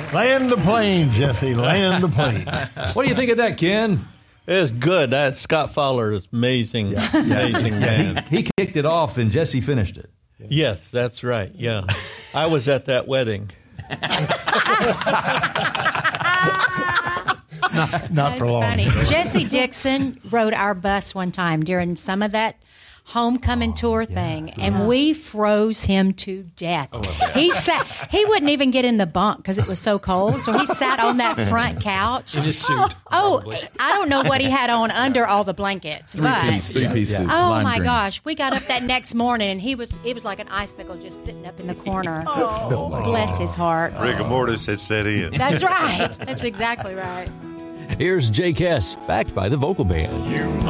Land the plane, Jesse. Land the plane. What do you think of that, Ken? It's good. That Scott Fowler is amazing. Amazing man. He kicked it off and Jesse finished it. Yes, that's right. Yeah. I was at that wedding. Not for long. Funny. Jesse Dixon rode our bus one time during some of that homecoming tour thing, and we froze him to death. He wouldn't even get in the bunk because it was so cold, so he sat on that front couch In his suit. I don't know what he had on under all the blankets, Three-piece suit. oh lime my green. gosh, we got up that next morning and it was like an icicle just sitting up in the corner. Bless his heart. Rigor mortis had set in. That's right. That's exactly right. Here's Jake Hess, backed by the Vocal Band.